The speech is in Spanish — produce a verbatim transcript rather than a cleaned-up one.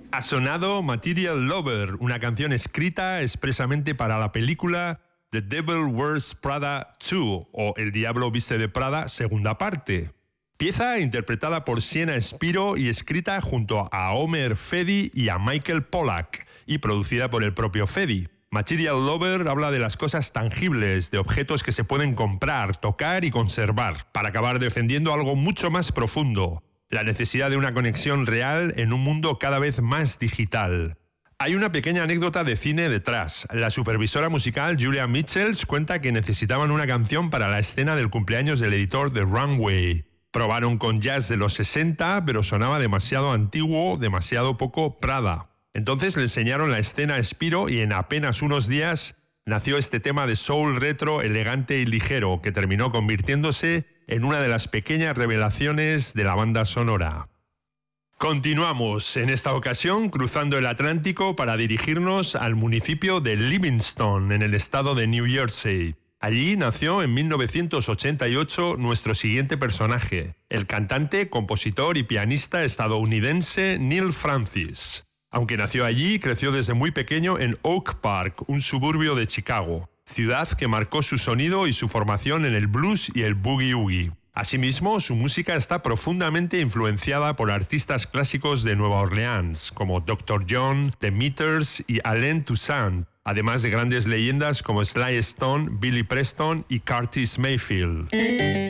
Ha sonado Material Lover, una canción escrita expresamente para la película The Devil Wears Prada dos o El Diablo Viste de Prada, segunda parte. Pieza interpretada por Sienna Spiro y escrita junto a Omer Fedi y a Michael Pollack y producida por el propio Fedi. Material Lover habla de las cosas tangibles, de objetos que se pueden comprar, tocar y conservar, para acabar defendiendo algo mucho más profundo: la necesidad de una conexión real en un mundo cada vez más digital. Hay una pequeña anécdota de cine detrás. La supervisora musical Julia Michels cuenta que necesitaban una canción para la escena del cumpleaños del editor de Runway. Probaron con jazz de los sesenta, pero sonaba demasiado antiguo, demasiado poco Prada. Entonces le enseñaron la escena a Spiro y en apenas unos días nació este tema de soul retro, elegante y ligero, que terminó convirtiéndose en una de las pequeñas revelaciones de la banda sonora. Continuamos, en esta ocasión cruzando el Atlántico para dirigirnos al municipio de Livingston, en el estado de New Jersey. Allí nació en mil novecientos ochenta y ocho nuestro siguiente personaje, el cantante, compositor y pianista estadounidense Neil Francis. Aunque nació allí, creció desde muy pequeño en Oak Park, un suburbio de Chicago, ciudad que marcó su sonido y su formación en el blues y el boogie-woogie. Asimismo, su música está profundamente influenciada por artistas clásicos de Nueva Orleans, como doctor John, The Meters y Alain Toussaint, además de grandes leyendas como Sly Stone, Billy Preston y Curtis Mayfield.